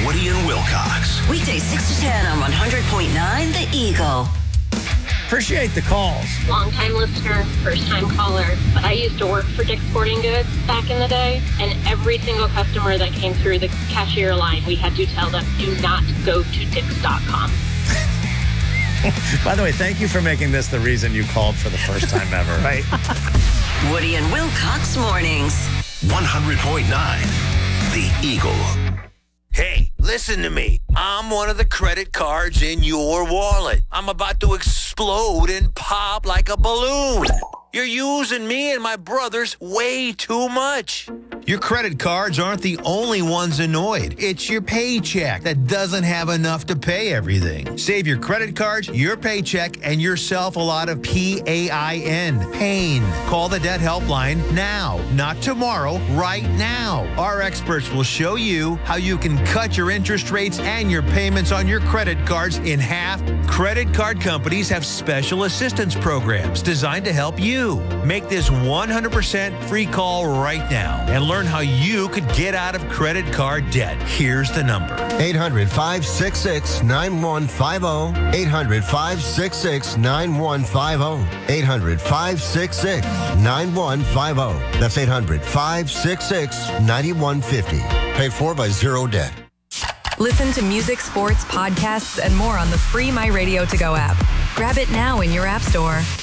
Woody and Wilcox. Weekdays 6 to 10 on 100.9 The Eagle. Appreciate the calls. Long-time listener, first-time caller. But I used to work for Dick's Sporting Goods back in the day, and every single customer that came through the cashier line, we had to tell them, do not go to Dicks.com. By the way, thank you for making this the reason you called for the first time ever. Right. Woody and Wilcox mornings. 100.9 The Eagle. Hey, listen to me. I'm one of the credit cards in your wallet. I'm about to explode and pop like a balloon. You're using me and my brothers way too much. Your credit cards aren't the only ones annoyed. It's your paycheck that doesn't have enough to pay everything. Save your credit cards, your paycheck, and yourself a lot of PAIN. Pain. Call the debt helpline now, not tomorrow, right now. Our experts will show you how you can cut your interest rates and your payments on your credit cards in half. Credit card companies have special assistance programs designed to help you. Make this 100% free call right now and learn how you could get out of credit card debt. Here's the number. 800-566-9150. 800-566-9150. 800-566-9150. That's 800-566-9150. Paid for by Zero Debt. Listen to music, sports, podcasts, and more on the free My Radio To Go app. Grab it now in your app store.